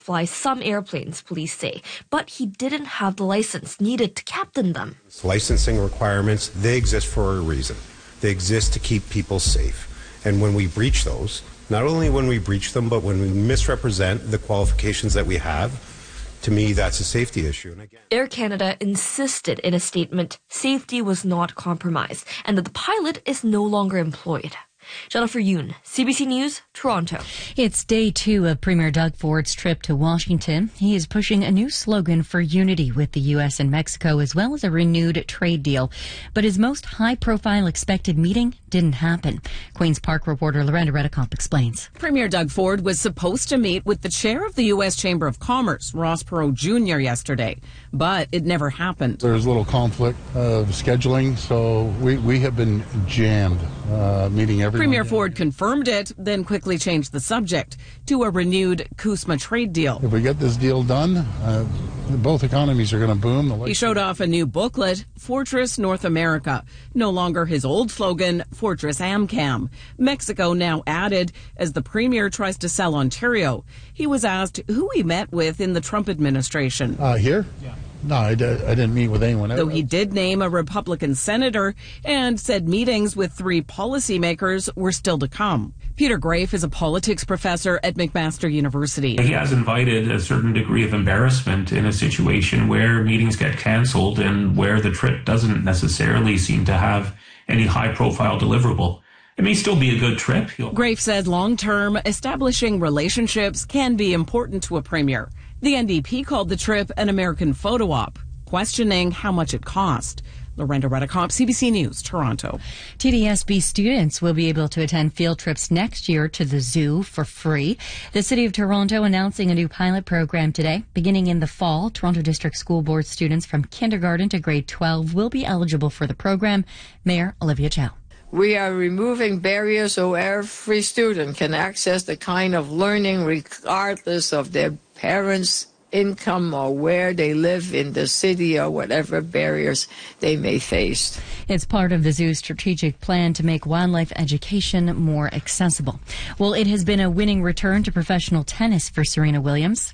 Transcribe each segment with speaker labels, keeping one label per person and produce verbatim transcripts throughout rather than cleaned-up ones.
Speaker 1: fly some airplanes, police say, but he didn't have the license needed to captain them.
Speaker 2: Licensing requirements, they exist for a reason. They exist to keep people safe. And when we breach those, not only when we breach them, but when we misrepresent the qualifications that we have, to me, that's a safety issue. And again,
Speaker 1: Air Canada insisted in a statement safety was not compromised and that the pilot is no longer employed. Jennifer Yoon, C B C News, Toronto.
Speaker 3: It's day two of Premier Doug Ford's trip to Washington. He is pushing a new slogan for unity with the U S and Mexico, as well as a renewed trade deal. But his most high-profile expected meeting didn't happen. Queen's Park reporter Lorenda Reddekamp explains.
Speaker 4: Premier Doug Ford was supposed to meet with the chair of the U S Chamber of Commerce, Ross Perot Junior, yesterday, but it never happened.
Speaker 5: There's a little conflict of scheduling, so we, we have been jammed, uh, meeting every
Speaker 4: Premier Ford confirmed it, then quickly changed the subject to a renewed CUSMA trade deal.
Speaker 5: If we get this deal done, uh, both economies are going to boom.
Speaker 4: He showed off a new booklet, Fortress North America. No longer his old slogan, Fortress AmCam. Mexico now added as the Premier tries to sell Ontario. He was asked who he met with in the Trump administration.
Speaker 5: Uh, here? Yeah. No, I, did, I didn't meet with anyone else.
Speaker 4: Though he did name a Republican senator and said meetings with three policymakers were still to come. Peter Grafe is a politics professor at McMaster University.
Speaker 6: He has invited a certain degree of embarrassment in a situation where meetings get cancelled and where the trip doesn't necessarily seem to have any high-profile deliverable. It may still be a good trip. He'll-
Speaker 4: Grafe said long-term, establishing relationships can be important to a premier. The N D P called the trip an American photo op, questioning how much it cost. Lorenda Reddekamp, C B C News, Toronto.
Speaker 3: T D S B students will be able to attend field trips next year to the zoo for free. The City of Toronto announcing a new pilot program today. Beginning in the fall, Toronto District School Board students from kindergarten to grade twelve will be eligible for the program. Mayor Olivia Chow.
Speaker 7: We are removing barriers so every student can access the kind of learning regardless of their parents' income or where they live in the city or whatever barriers they may face.
Speaker 3: It's part of the zoo's strategic plan to make wildlife education more accessible. Well, it has been a winning return to professional tennis for Serena Williams.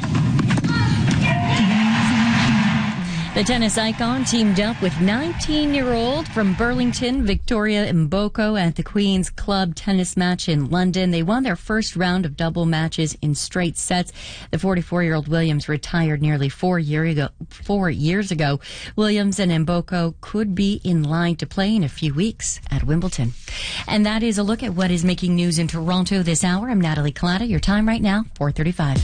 Speaker 3: The tennis icon teamed up with nineteen-year-old from Burlington, Victoria Mboko, at the Queen's Club tennis match in London. They won their first round of double matches in straight sets. The forty-four-year-old Williams retired nearly four, year ago, four years ago. Williams and Mboko could be in line to play in a few weeks at Wimbledon. And that is a look at what is making news in Toronto this hour. I'm Natalie Collada. Your time right now, four thirty-five.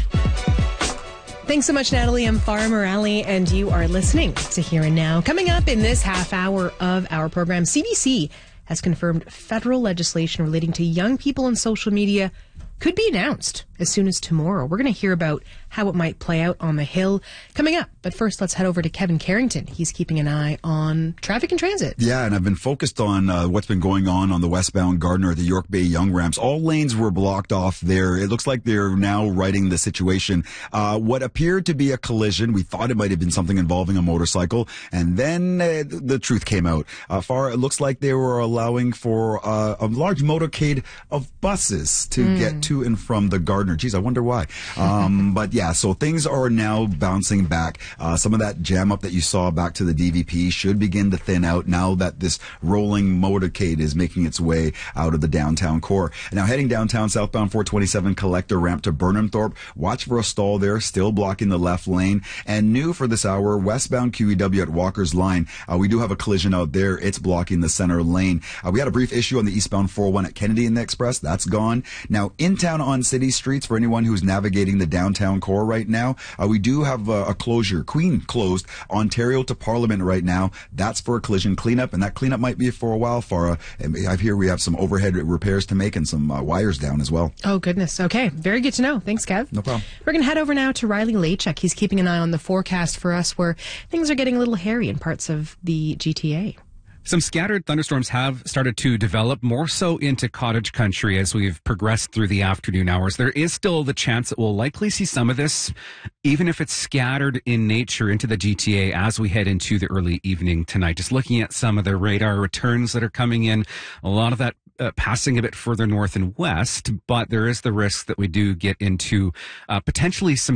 Speaker 8: Thanks so much, Natalie. I'm Farah Morale, and you are listening to Here and Now. Coming up in this half hour of our program, C B C has confirmed federal legislation relating to young people on social media could be announced as soon as tomorrow. We're going to hear about how it might play out on the Hill coming up. But first, let's head over to Kevin Carrington. He's keeping an eye on traffic and transit.
Speaker 9: Yeah, and I've been focused on uh, what's been going on on the westbound Gardiner, the York Bay Young ramps. All lanes were blocked off there. It looks like they're now righting the situation. Uh, what appeared to be a collision, we thought it might have been something involving a motorcycle, and then uh, the truth came out. Uh, far, it looks like they were allowing for uh, a large motorcade of buses to mm. get to and from the Gardiner. Geez, I wonder why. Um, but yeah, so things are now bouncing back. Uh, some of that jam up that you saw back to the D V P should begin to thin out now that this rolling motorcade is making its way out of the downtown core. Now heading downtown, southbound four twenty-seven collector ramp to Burnhamthorpe. Watch for a stall there, still blocking the left lane. And new for this hour, westbound Q E W at Walker's Line. Uh, we do have a collision out there. It's blocking the center lane. Uh, we had a brief issue on the eastbound four oh one at Kennedy in the Express. That's gone. Now in town on city streets, for anyone who's navigating the downtown core right now, uh, we do have a, a closure. Queen closed Ontario to Parliament right now. That's for a collision cleanup, and that cleanup might be for a while, Farah. I hear we have some overhead repairs to make and some uh, wires down as well.
Speaker 8: Oh, goodness. Okay. Very good to know. Thanks, Kev.
Speaker 9: No problem.
Speaker 8: We're going to head over now to Riley Lachuk. He's keeping an eye on the forecast for us where things are getting a little hairy in parts of the G T A.
Speaker 10: Some scattered thunderstorms have started to develop more so into cottage country as we've progressed through the afternoon hours. There is still the chance that we'll likely see some of this, even if it's scattered in nature, into the G T A as we head into the early evening tonight. Just looking at some of the radar returns that are coming in, a lot of that Uh, passing a bit further north and west, but there is the risk that we do get into uh, potentially some